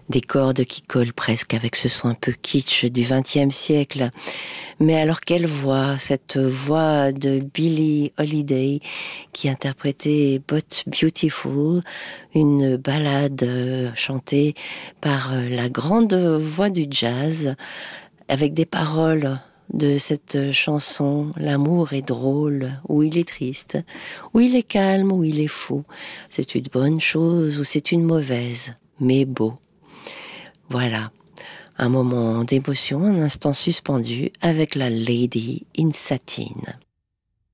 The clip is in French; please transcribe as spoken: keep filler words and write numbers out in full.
des cordes qui collent presque avec ce son un peu kitsch du vingtième siècle. Mais alors quelle voix, cette voix de Billie Holiday qui interprétait But Beautiful, une ballade chantée par la grande voix du jazz, avec des paroles de cette chanson. L'amour est drôle, ou il est triste, ou il est calme, ou il est fou. C'est une bonne chose, ou c'est une mauvaise, mais beau. Voilà, un moment d'émotion, un instant suspendu avec la Lady in Satin.